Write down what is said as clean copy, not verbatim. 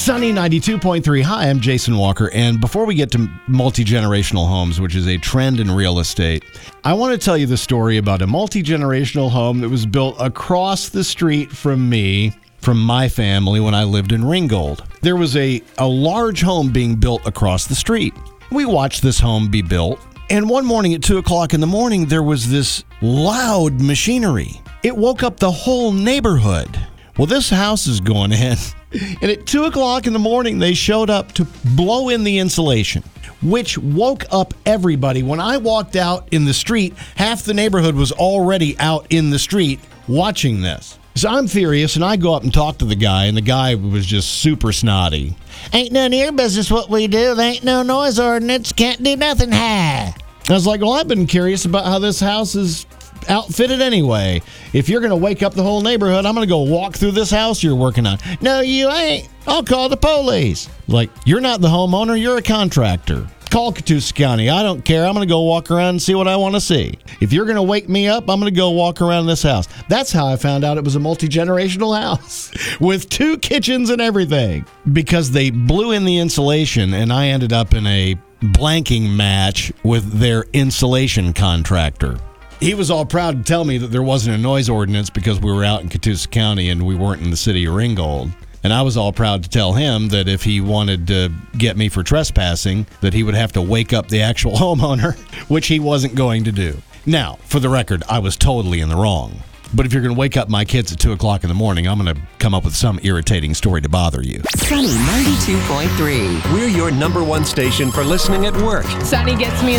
Sunny 92.3. Hi, I'm Jason Walker. And before we get to multi-generational homes, which is a trend in real estate, I want to tell you the story about a multi-generational home that was built across the street from me, from my family, when I lived in Ringgold. There was a large home being built across the street. We watched this home be built, and one morning at 2 o'clock in the morning, there was this loud machinery. It woke up the whole neighborhood. Well, this house is going in, and at 2 o'clock in the morning, they showed up to blow in the insulation, which woke up everybody. When I walked out in the street, half the neighborhood was already out in the street watching this. So I'm furious, and I go up and talk to the guy, and the guy was just super snotty. Ain't none of your business what we do. There ain't no noise ordinance. Can't do nothing. I was like, well, I've been curious about how this house is outfitted anyway. If you're going to wake up the whole neighborhood, I'm going to go walk through this house you're working on. No, you ain't. I'll call the police. Like, you're not the homeowner. You're a contractor. Call Catoosa County. I don't care. I'm going to go walk around and see what I want to see. If you're going to wake me up, I'm going to go walk around this house. That's how I found out it was a multi-generational house with 2 kitchens and everything, because they blew in the insulation, and I ended up in a blanking match with their insulation contractor. He was all proud to tell me that there wasn't a noise ordinance because we were out in Catoosa County and we weren't in the city of Ringgold. And I was all proud to tell him that if he wanted to get me for trespassing, that he would have to wake up the actual homeowner, which he wasn't going to do. Now, for the record, I was totally in the wrong. But if you're going to wake up my kids at 2 o'clock in the morning, I'm going to come up with some irritating story to bother you. Sunny 92.3. We're your #1 station for listening at work. Sunny gets me